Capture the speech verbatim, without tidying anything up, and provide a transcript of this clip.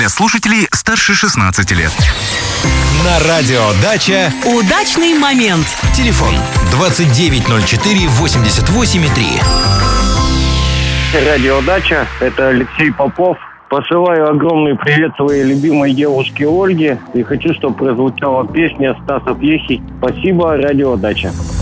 Для слушателей старше шестнадцати лет. На радио «Дача» удачный момент. Телефон двадцать девять ноль четыре восемьдесят восемь три. Радио «Дача», это Алексей Попов. Посылаю огромный привет своей любимой девушке Ольге. И хочу, чтобы прозвучала песня Стаса Пьехи. Спасибо, радио «Дача».